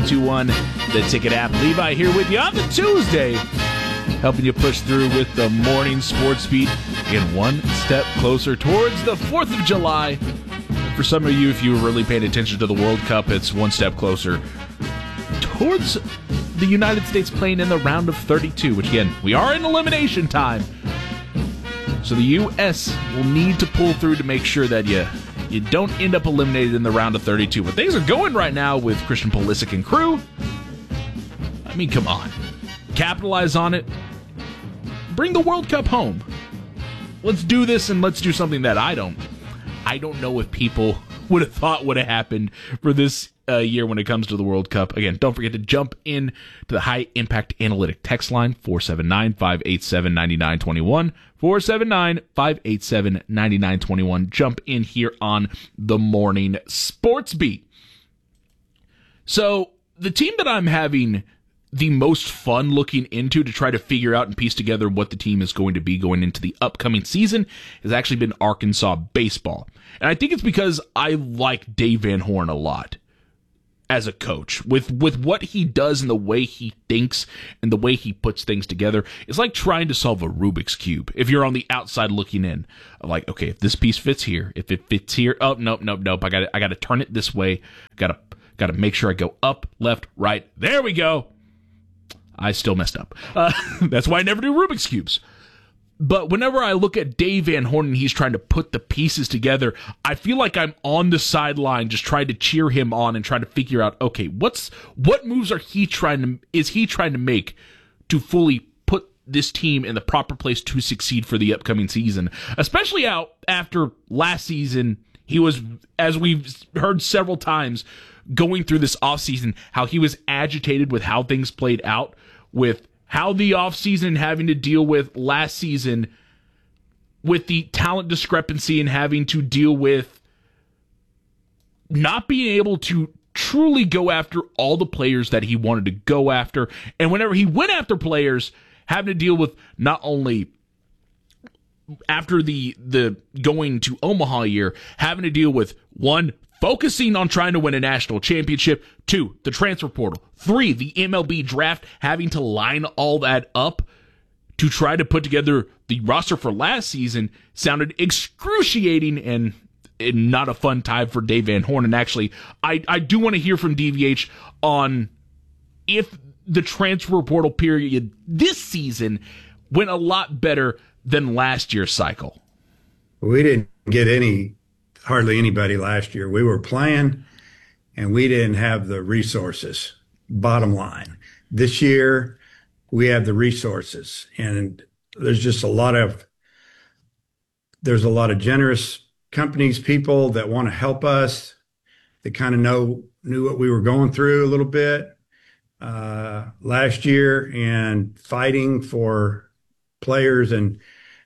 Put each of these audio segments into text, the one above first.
921, the Ticket app. Levi here with you on the Tuesday, helping you push through with the morning sports beat, again, one step closer towards the 4th of July. For some of you, if you were really paying attention to the World Cup, it's one step closer towards the United States playing in the round of 32, which again, we are in elimination time. So the U.S. will need to pull through to make sure that you don't end up eliminated in the round of 32. But things are going right now with Christian Pulisic and crew. I mean, come on. Capitalize on it. Bring the World Cup home. Let's do this, and let's do something that I don't know if people would have thought would have happened for this year when it comes to the World Cup. Again, don't forget to jump in to the High Impact Analytic text line, 479-587-9921, 479-587-9921. Jump in here on the Morning Sports Beat. So, the team that I'm having the most fun looking into to try to figure out and piece together what the team is going to be going into the upcoming season has actually been Arkansas baseball. And I think it's because I like Dave Van Horn a lot as a coach. With what he does and the way he thinks and the way he puts things together, it's like trying to solve a Rubik's Cube. If you're on the outside looking in, like, okay, if this piece fits here, if it fits here, oh, nope, I got to turn it this way. Got to make sure I go up, left, right. There we go. I still messed up. That's why I never do Rubik's Cubes. But whenever I look at Dave Van Horn and he's trying to put the pieces together, I feel like I'm on the sideline just trying to cheer him on and trying to figure out, okay, what moves is he trying to make to fully put this team in the proper place to succeed for the upcoming season, especially out after last season. He was, as we've heard several times, going through this offseason, how he was agitated with how things played out, with how the offseason having to deal with last season with the talent discrepancy and having to deal with not being able to truly go after all the players that he wanted to go after. And whenever he went after players, having to deal with not only after the going to Omaha year, having to deal with, one, focusing on trying to win a national championship, 2, the transfer portal, 3, the MLB draft, having to line all that up to try to put together the roster for last season sounded excruciating and not a fun time for Dave Van Horn. And actually, I do want to hear from DVH on if the transfer portal period this season went a lot better than last year's cycle. We didn't get hardly anybody last year. We were playing and we didn't have the resources, bottom line. This year we have the resources, and there's a lot of generous companies, people that want to help us, that kind of knew what we were going through a little bit last year, and fighting for players. And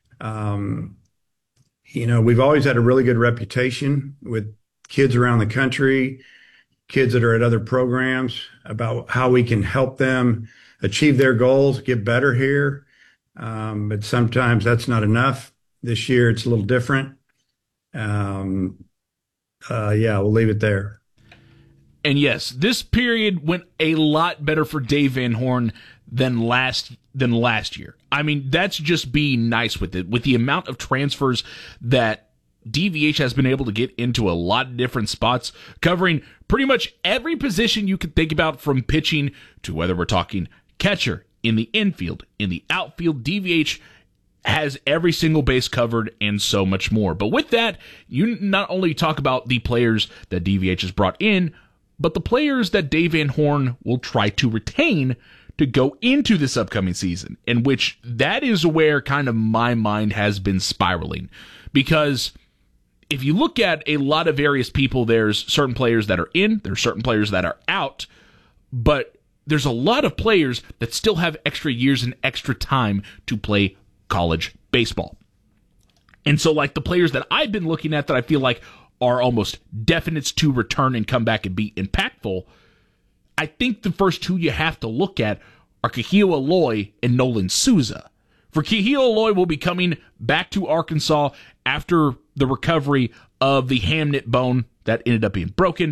we've always had a really good reputation with kids around the country, kids that are at other programs, about how we can help them achieve their goals, get better here. But sometimes that's not enough. This year it's a little different. We'll leave it there. And yes, this period went a lot better for Dave Van Horn than last year. I mean, that's just being nice with it. With the amount of transfers that DVH has been able to get into a lot of different spots, covering pretty much every position you could think about, from pitching to whether we're talking catcher, in the infield, in the outfield. DVH has every single base covered and so much more. But with that, you not only talk about the players that DVH has brought in, but the players that Dave Van Horn will try to retain to go into this upcoming season, in which that is where kind of my mind has been spiraling. Because if you look at a lot of various people, there's certain players that are in, there's certain players that are out, but there's a lot of players that still have extra years and extra time to play college baseball. And so, like, the players that I've been looking at that I feel like are almost definites to return and come back and be impactful, I think the first two you have to look at are Kiheo Aloy and Nolan Souza. For Kiheo Aloy will be coming back to Arkansas after the recovery of the hamnut bone that ended up being broken,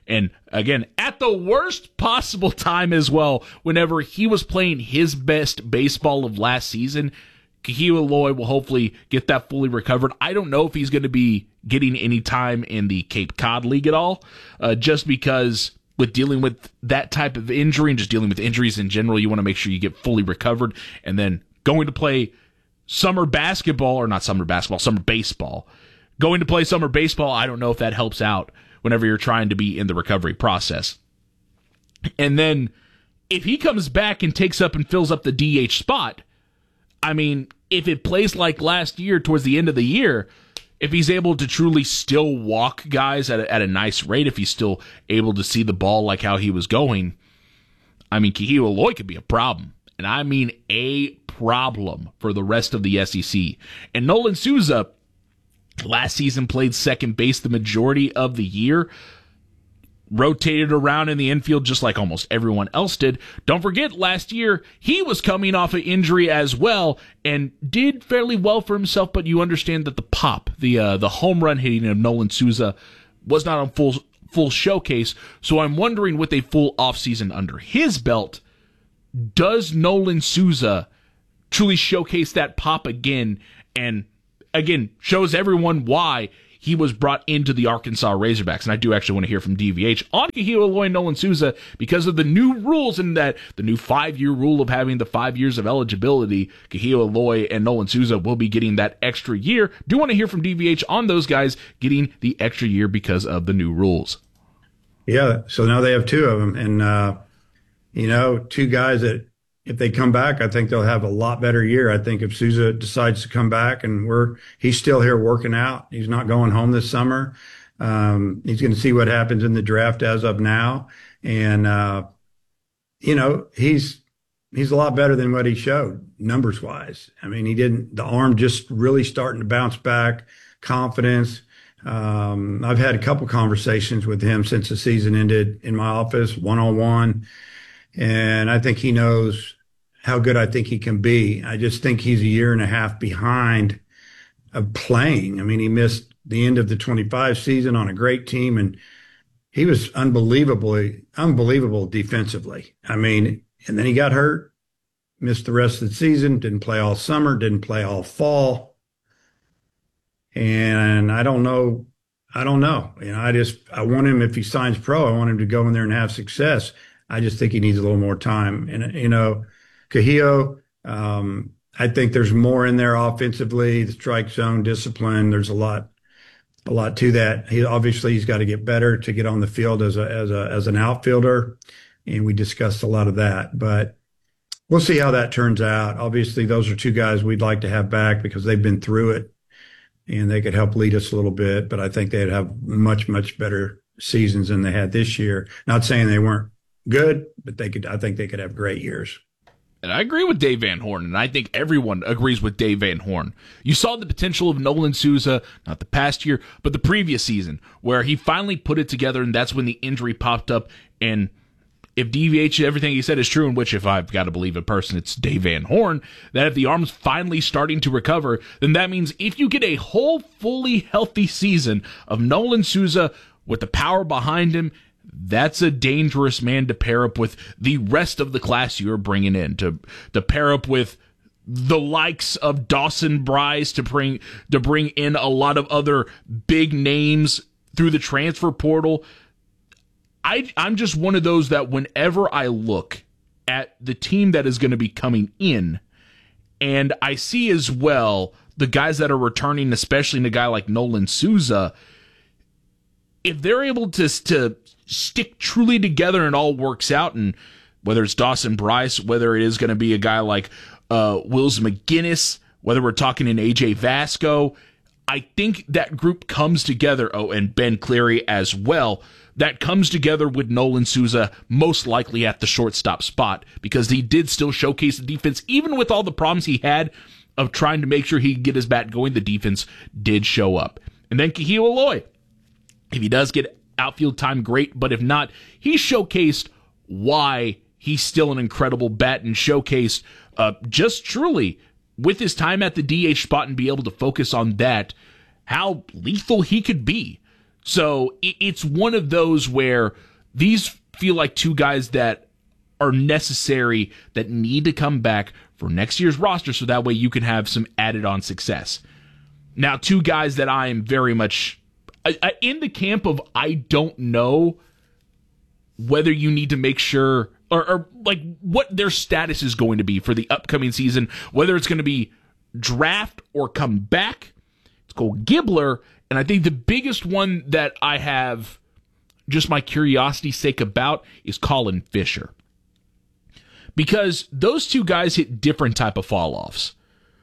And again, at the worst possible time as well, whenever he was playing his best baseball of last season, Kahio Eloy will hopefully get that fully recovered. I don't know if he's going to be getting any time in the Cape Cod League at all, just because with dealing with that type of injury and just dealing with injuries in general, you want to make sure you get fully recovered. And then going to play summer baseball. Going to play summer baseball, I don't know if that helps out whenever you're trying to be in the recovery process. And then if he comes back and takes up and fills up the DH spot, I mean, if it plays like last year towards the end of the year, if he's able to truly still walk guys at a nice rate, if he's still able to see the ball like how he was going, I mean, Kahio Eloy could be a problem. And I mean a problem for the rest of the SEC. And Nolan Souza, last season played second base the majority of the year, rotated around in the infield just like almost everyone else did. Don't forget, last year, he was coming off an injury as well and did fairly well for himself, but you understand that the pop, the home run hitting of Nolan Souza was not on full showcase. So I'm wondering, with a full offseason under his belt, does Nolan Souza truly showcase that pop again, and again shows everyone why he was brought into the Arkansas Razorbacks? And I do actually want to hear from DVH on Kahio Eloy and Nolan Souza because of the new rules, and that the new 5-year rule of having the 5 years of eligibility. Kahio Eloy and Nolan Souza will be getting that extra year. Do want to hear from DVH on those guys getting the extra year because of the new rules. Yeah, so now they have two of them. And, two guys that, if they come back, I think they'll have a lot better year. I think if Souza decides to come back and he's still here working out, he's not going home this summer. He's going to see what happens in the draft as of now. And, he's a lot better than what he showed numbers wise. I mean, the arm just really starting to bounce back, confidence. I've had a couple conversations with him since the season ended in my office, one-on-one. And I think he knows how good I think he can be. I just think he's a year and a half behind of playing. I mean, he missed the end of the 25 season on a great team, and he was unbelievable defensively. I mean, and then he got hurt, missed the rest of the season, didn't play all summer, didn't play all fall. And I don't know. I want him, if he signs pro, I want him to go in there and have success. I just think he needs a little more time. And, Kahio, I think there's more in there offensively, the strike zone discipline. There's a lot to that. He's got to get better to get on the field as an outfielder. And we discussed a lot of that, but we'll see how that turns out. Obviously, those are two guys we'd like to have back because they've been through it and they could help lead us a little bit, but I think they'd have much, much better seasons than they had this year. Not saying they weren't good, but I think they could have great years. And I agree with Dave Van Horn, and I think everyone agrees with Dave Van Horn. You saw the potential of Nolan Souza, not the past year, but the previous season, where he finally put it together, and that's when the injury popped up. And if DVH, everything he said is true, in which, if I've got to believe a person, it's Dave Van Horn, that if the arm's finally starting to recover, then that means if you get a whole, fully healthy season of Nolan Souza with the power behind him, that's a dangerous man to pair up with the rest of the class you're bringing in, to pair up with the likes of Dawson Bryce, to bring in a lot of other big names through the transfer portal. I'm just one of those that whenever I look at the team that is going to be coming in, and I see as well the guys that are returning, especially in a guy like Nolan Souza, if they're able to stick truly together and all works out, and whether it's Dawson Bryce, whether it is going to be a guy like Wills McGinnis, whether we're talking in AJ Vasco, I think that group comes together. Oh, and Ben Cleary as well. That comes together with Nolan Souza most likely at the shortstop spot, because he did still showcase the defense. Even with all the problems he had of trying to make sure he could get his bat going, the defense did show up. And then Kahio Eloy, if he does get outfield time, great, but if not, he showcased why he's still an incredible bat, and showcased just truly with his time at the DH spot and be able to focus on that, how lethal he could be. So it's one of those where these feel like two guys that are necessary, that need to come back for next year's roster so that way you can have some added on success. Now, two guys that I am very much in the camp of I don't know whether you need to make sure or like what their status is going to be for the upcoming season, whether it's going to be draft or come back. It's Cole Gibler, and I think the biggest one that I have just my curiosity's sake about is Colin Fisher. Because those two guys hit different type of fall-offs.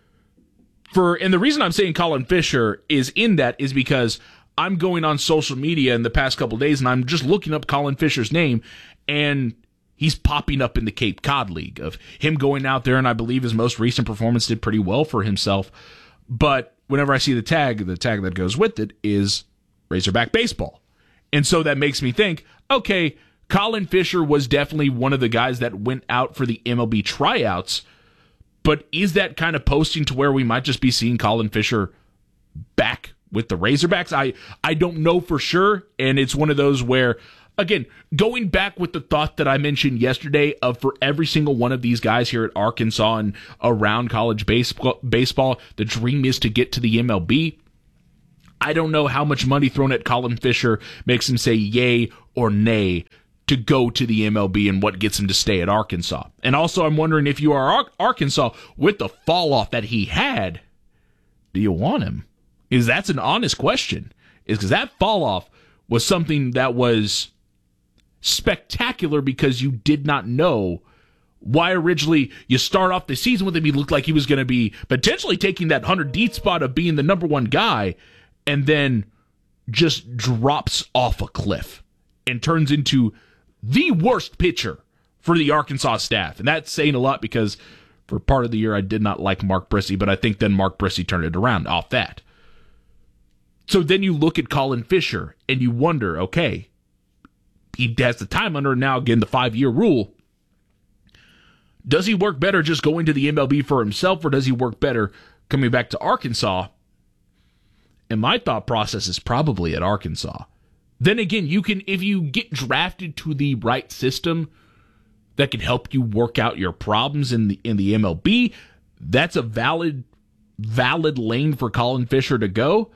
And the reason I'm saying Colin Fisher is because I'm going on social media in the past couple of days and I'm just looking up Colin Fisher's name, and he's popping up in the Cape Cod League of him going out there, and I believe his most recent performance did pretty well for himself. But whenever I see the tag that goes with it is Razorback Baseball. And so that makes me think, okay, Colin Fisher was definitely one of the guys that went out for the MLB tryouts, but is that kind of posting to where we might just be seeing Colin Fisher back with the Razorbacks? I don't know for sure, and it's one of those where, again, going back with the thought that I mentioned yesterday of for every single one of these guys here at Arkansas and around college baseball, the dream is to get to the MLB. I don't know how much money thrown at Colin Fisher makes him say yay or nay to go to the MLB and what gets him to stay at Arkansas. And also, I'm wondering if you are Arkansas, with the fall off that he had, do you want him? That's an honest question. Because that fall off was something that was spectacular because you did not know why originally you start off the season with him. He looked like he was going to be potentially taking that 100 deep spot of being the number one guy, and then just drops off a cliff and turns into the worst pitcher for the Arkansas staff. And that's saying a lot because for part of the year I did not like Mark Brissy, but I think then Mark Brissy turned it around off that. So then you look at Colin Fisher and you wonder, okay, he has the time under now, again, the 5-year rule. Does he work better just going to the MLB for himself, or does he work better coming back to Arkansas? And my thought process is probably at Arkansas. Then again, you can, if you get drafted to the right system that can help you work out your problems in the MLB, that's a valid lane for Colin Fisher to go.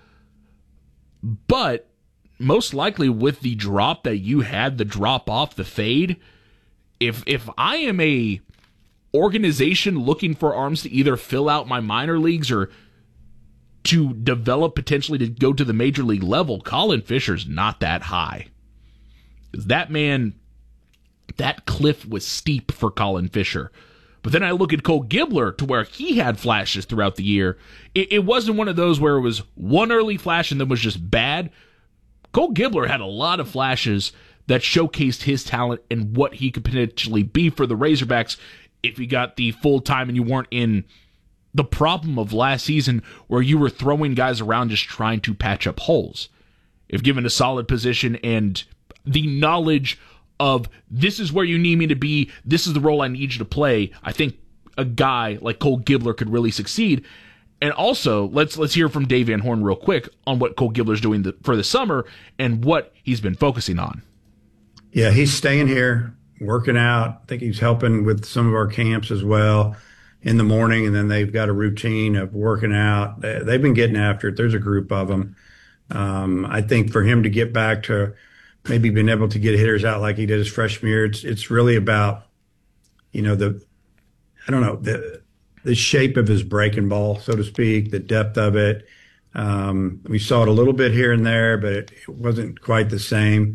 But most likely with the drop that you had, the drop off, the fade, if I am a organization looking for arms to either fill out my minor leagues or to develop potentially to go to the major league level, Colin Fisher's not that high. Because that man, that cliff was steep for Colin Fisher. But then I look at Cole Gibler to where he had flashes throughout the year. It wasn't one of those where it was one early flash and then was just bad. Cole Gibler had a lot of flashes that showcased his talent and what he could potentially be for the Razorbacks if he got the full time and you weren't in the problem of last season where you were throwing guys around just trying to patch up holes. If given a solid position and the knowledge of this is where you need me to be, this is the role I need you to play, I think a guy like Cole Gibler could really succeed. And also, let's hear from Dave Van Horn real quick on what Cole Gibler's doing for the summer and what he's been focusing on. Yeah, he's staying here, working out. I think he's helping with some of our camps as well in the morning, and then they've got a routine of working out. They've been getting after it. There's a group of them. I think for him to get back to maybe being able to get hitters out like he did his freshman year, it's really about, the shape of his breaking ball, so to speak, the depth of it. We saw it a little bit here and there, but it wasn't quite the same.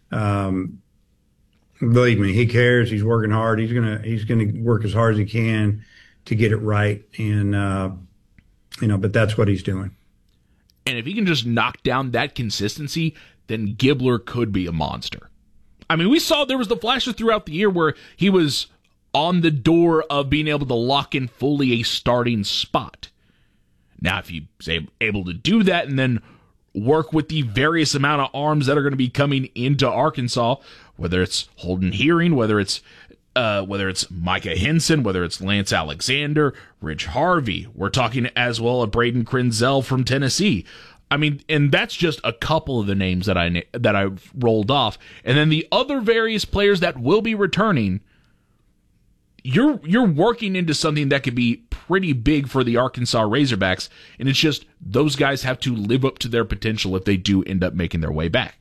Believe me, he cares. He's working hard. He's gonna work as hard as he can to get it right. And, but that's what he's doing. And if he can just knock down that consistency, then Gibler could be a monster. I mean, we saw there was the flashes throughout the year where he was on the door of being able to lock in fully a starting spot. Now, if he's able to do that and then work with the various amount of arms that are going to be coming into Arkansas, whether it's Holden Hearing, whether it's Micah Henson, whether it's Lance Alexander, Rich Harvey. We're talking as well of Braden Krenzel from Tennessee. I mean, and that's just a couple of the names that I've rolled off. And then the other various players that will be returning, you're working into something that could be pretty big for the Arkansas Razorbacks, and it's just those guys have to live up to their potential if they do end up making their way back.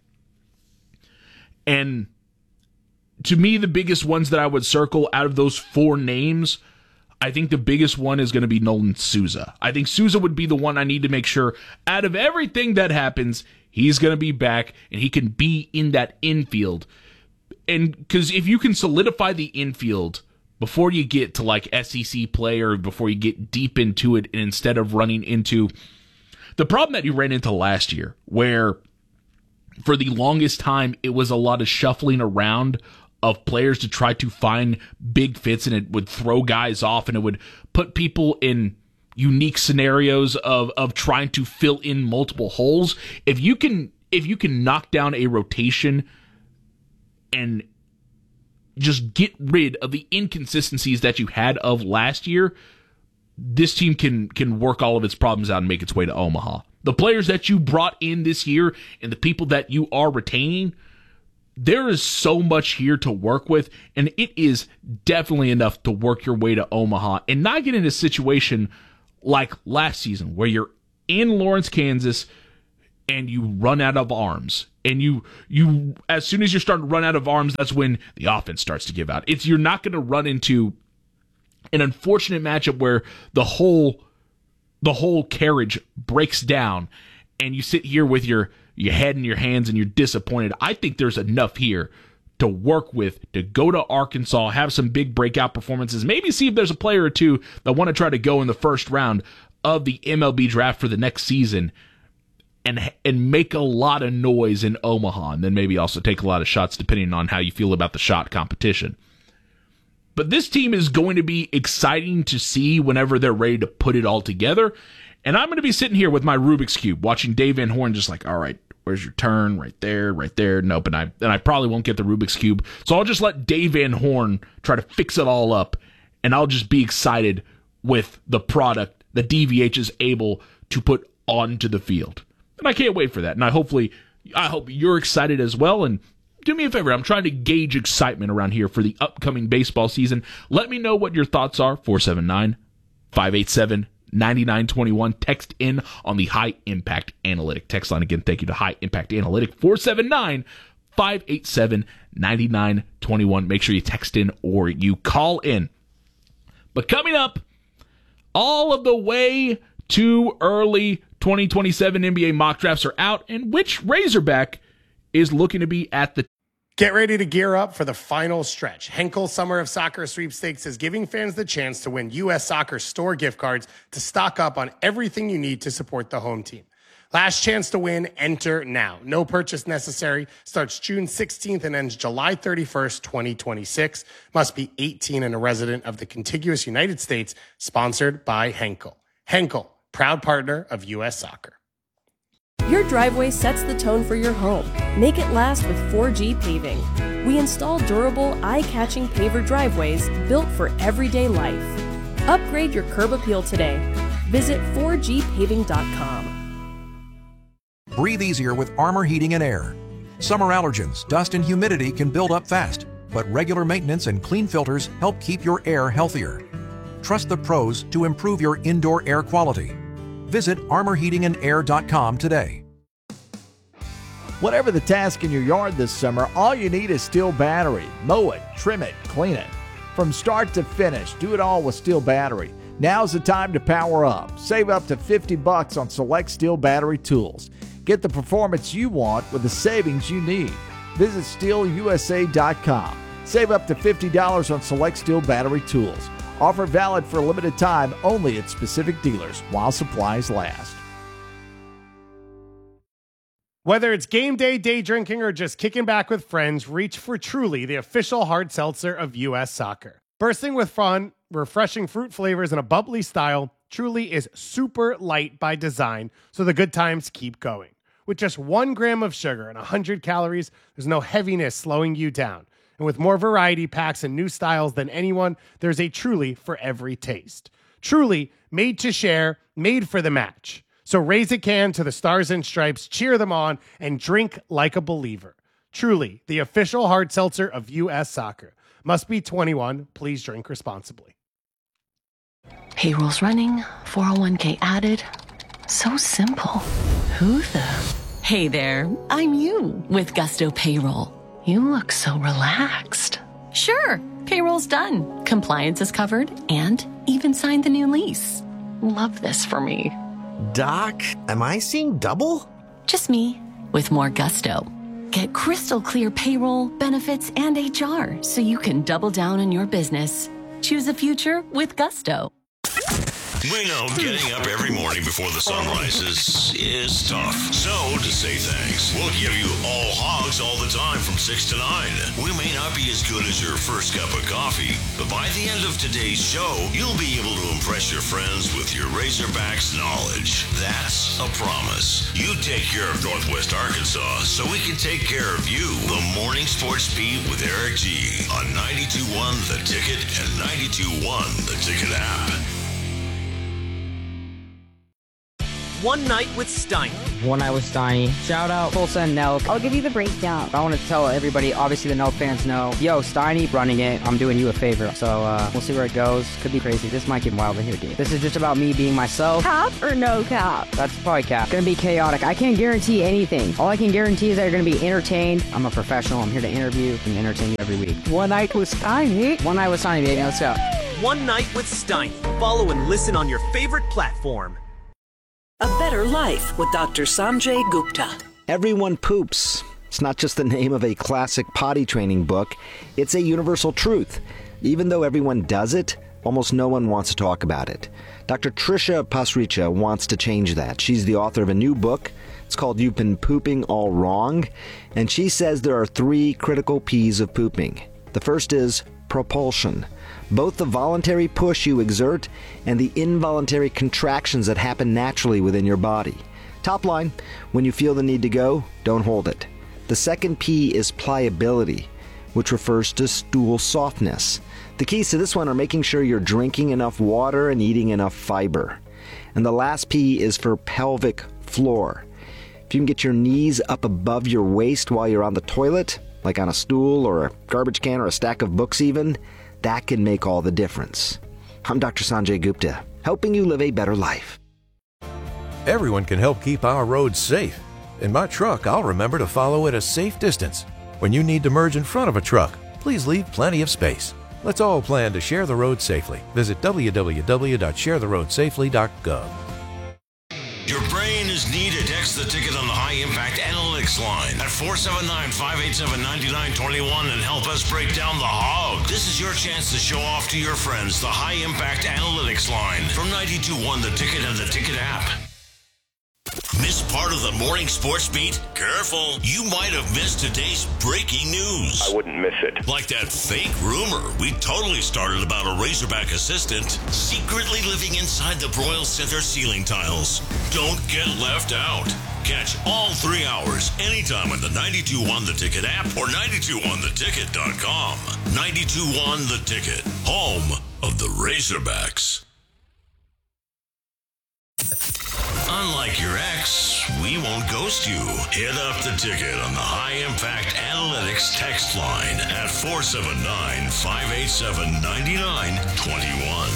And to me, the biggest ones that I would circle out of those 4 names, I think the biggest one is going to be Nolan Souza. I think Souza would be the one I need to make sure out of everything that happens, he's going to be back and he can be in that infield. And because if you can solidify the infield before you get to like SEC play or before you get deep into it, and instead of running into the problem that you ran into last year, where for the longest time it was a lot of shuffling around of players to try to find big fits, and it would throw guys off and it would put people in unique scenarios of trying to fill in multiple holes. If you can knock down a rotation and just get rid of the inconsistencies that you had of last year, this team can work all of its problems out and make its way to Omaha. The players that you brought in this year and the people that you are retaining, there is so much here to work with, and it is definitely enough to work your way to Omaha and not get in a situation like last season where you're in Lawrence, Kansas, and you run out of arms. And you as soon as you're starting to run out of arms, that's when the offense starts to give out. You're not going to run into an unfortunate matchup where the whole carriage breaks down and you sit here with your head in your hands and you're disappointed. I think there's enough here to work with, to go to Arkansas, have some big breakout performances, maybe see if there's a player or two that want to try to go in the first round of the MLB draft for the next season, and make a lot of noise in Omaha, and then maybe also take a lot of shots depending on how you feel about the shot competition. But this team is going to be exciting to see whenever they're ready to put it all together. And I'm going to be sitting here with my Rubik's Cube, watching Dave Van Horn just like, all right, where's your turn? Right there, right there. Nope, and I probably won't get the Rubik's Cube. So I'll just let Dave Van Horn try to fix it all up, and I'll just be excited with the product that DVH is able to put onto the field. And I can't wait for that. And I hope you're excited as well. And do me a favor, I'm trying to gauge excitement around here for the upcoming baseball season. Let me know what your thoughts are. 479-587-9921. Text in on the High Impact Analytic text line. Again, thank you to High Impact Analytic. 479-587-9921. Make sure you text in or you call in. But coming up, all of the way to early 2027 NBA mock drafts are out, and which Razorback is looking to be at the... Get ready to gear up for the final stretch. Henkel Summer of Soccer Sweepstakes is giving fans the chance to win U.S. Soccer store gift cards to stock up on everything you need to support the home team. Last chance to win, enter now. No purchase necessary. Starts June 16th and ends July 31st, 2026. Must be 18 and a resident of the contiguous United States. Sponsored by Henkel. Henkel, proud partner of U.S. Soccer. Your driveway sets the tone for your home. Make it last with 4G Paving. We install durable, eye-catching paver driveways built for everyday life. Upgrade your curb appeal today. Visit 4gpaving.com. Breathe easier with Armor Heating and Air. Summer allergens, dust, and humidity can build up fast, but regular maintenance and clean filters help keep your air healthier. Trust the pros to improve your indoor air quality. Visit armorheatingandair.com today. Whatever the task in your yard this summer, all you need is Steel Battery. Mow it, trim it, clean it. From start to finish, do it all with Steel Battery. Now's the time to power up. Save up to $50 on select Steel Battery tools. Get the performance you want with the savings you need. Visit SteelUSA.com. Save up to $50 on select Steel Battery tools. Offer valid for a limited time only at specific dealers while supplies last. Whether it's game day, day drinking, or just kicking back with friends, reach for Truly, the official hard seltzer of U.S. Soccer. Bursting with fun, refreshing fruit flavors, and a bubbly style, Truly is super light by design, so the good times keep going. With just 1 gram of sugar and 100 calories, there's no heaviness slowing you down. And with more variety packs and new styles than anyone, there's a Truly for every taste. Truly, made to share, made for the match. So raise a can to the Stars and Stripes, cheer them on, and drink like a believer. Truly, the official hard seltzer of U.S. Soccer. Must be 21. Please drink responsibly. Payroll's running, 401k added. So simple. Who the? Hey there, I'm you with Gusto Payroll. You look so relaxed. Sure, payroll's done. Compliance is covered and even signed the new lease. Love this for me. Doc, am I seeing double? Just me with more gusto. Get crystal clear payroll, benefits, and HR so you can double down on your business. Choose a future with Gusto. We know getting up every morning before the sun rises is tough. So, to say thanks, we'll give you all hogs all the time from 6 to 9. We may not be as good as your first cup of coffee, but by the end of today's show, you'll be able to impress your friends with your Razorbacks knowledge. That's a promise. You take care of Northwest Arkansas so we can take care of you. The Morning Sports Beat with Eric G. on 92.1 The Ticket and 92.1 The Ticket app. One Night with Steiny. One Night with Steiny. Shout out Tulsa and Nelk. I'll give you the breakdown. I want to tell everybody, obviously the Nelk fans know, yo, Steiny running it. I'm doing you a favor. So we'll see where it goes. Could be crazy. This might get wild in here, dude. This is just about me being myself. Cap or no cap? That's probably cap. Gonna be chaotic. I can't guarantee anything. All I can guarantee is that you're gonna be entertained. I'm a professional. I'm here to interview and entertain you every week. One Night with Steiny. One Night with Steiny, baby. Let's go. One Night with Steiny. Follow and listen on your favorite platform. A Better Life with Dr. Sanjay Gupta. Everyone poops. It's not just the name of a classic potty training book. It's a universal truth. Even though everyone does it, almost no one wants to talk about it. Dr. Trisha Pasricha wants to change that. She's the author of a new book. It's called You've Been Pooping All Wrong. And she says there are 3 critical P's of pooping. The first is propulsion. Both the voluntary push you exert and the involuntary contractions that happen naturally within your body. Top line, when you feel the need to go, don't hold it. The second P is pliability, which refers to stool softness. The keys to this one are making sure you're drinking enough water and eating enough fiber. And the last P is for pelvic floor. If you can get your knees up above your waist while you're on the toilet, like on a stool or a garbage can or a stack of books even, that can make all the difference. I'm Dr. Sanjay Gupta, helping you live a better life. Everyone can help keep our roads safe. In my truck, I'll remember to follow at a safe distance. When you need to merge in front of a truck, please leave plenty of space. Let's all plan to share the road safely. Visit www.sharetheroadsafely.gov. Your brain is needed. Text the ticket on the High Impact Analytics line at 479-587-9921 and help us break down the hog. This is your chance to show off to your friends the High Impact Analytics line from 92.1 The Ticket and the Ticket app. Miss part of the Morning Sports Beat? Careful, you might have missed today's breaking news. I wouldn't miss it. Like that fake rumor we totally started about a Razorback assistant secretly living inside the Broyles Center ceiling tiles. Don't get left out. Catch all 3 hours anytime on the 92.1 The Ticket app or 92.1theticket.com. 92.1 The Ticket, home of the Razorbacks. Unlike your ex, we won't ghost you. Hit up the ticket on the High Impact Analytics text line at 479-587-9921.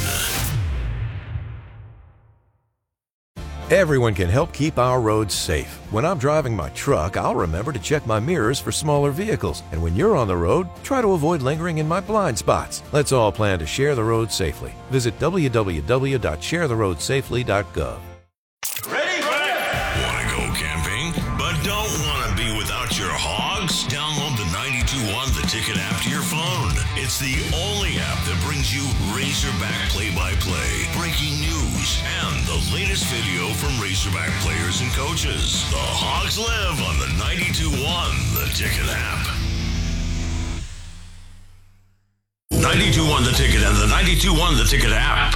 Everyone can help keep our roads safe. When I'm driving my truck, I'll remember to check my mirrors for smaller vehicles. And when you're on the road, try to avoid lingering in my blind spots. Let's all plan to share the road safely. Visit www.sharetheroadsafely.gov. Ready? Want to go camping, but don't want to be without your hogs? Download the 92.1 The Ticket app to your phone. It's the only app that brings you Razorback play-by-play, breaking news, and the latest video from Razorback players and coaches. The Hogs live on the 92.1 The Ticket app. 92.1 The Ticket and the 92.1 The Ticket app.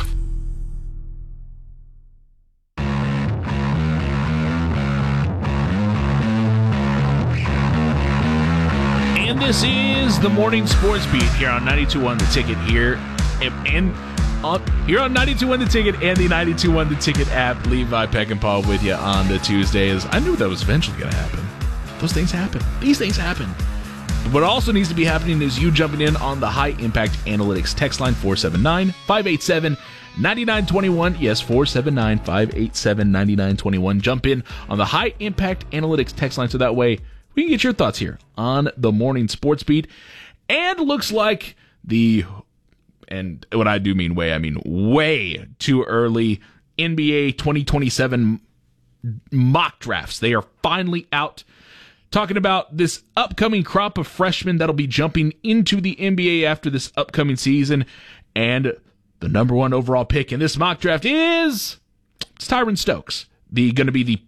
And this is the Morning Sports Beat here on 92.1 The Ticket here. And here on 92.1 The Ticket and the 92.1 The Ticket app. Levi Peckinpah with you on the Tuesdays. I knew that was eventually going to happen. Those things happen. These things happen. What also needs to be happening is you jumping in on the High Impact Analytics text line 479-587-9921. Yes, 479-587-9921. Jump in on the High Impact Analytics text line so that way we can get your thoughts here on the morning sports beat. And looks like and when I do mean way, I mean way too early NBA 2027 mock drafts. They are finally out. Talking about this upcoming crop of freshmen that'll be jumping into the NBA after this upcoming season. And the number one overall pick in this mock draft it's Tyron Stokes. Going to be the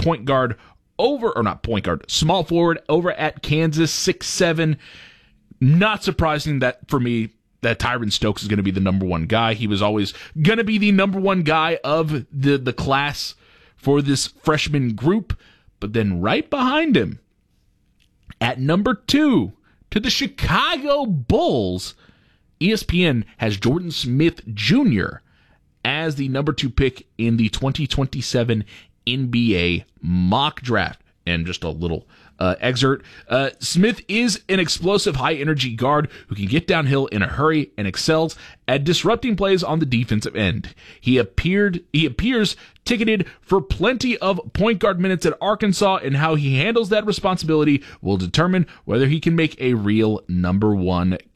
small forward over at Kansas, 6'7". Not surprising that for me that Tyron Stokes is going to be the number one guy. He was always going to be the number one guy of the class for this freshman group. But then right behind him, at number 2, to the Chicago Bulls, ESPN has Jordan Smith Jr. as the number 2 pick in the 2027 NBA mock draft. And just a little excerpt. Smith is an explosive high-energy guard who can get downhill in a hurry and excels at disrupting plays on the defensive end. He appears ticketed for plenty of point guard minutes at Arkansas, and how he handles that responsibility will determine whether he can make a real number one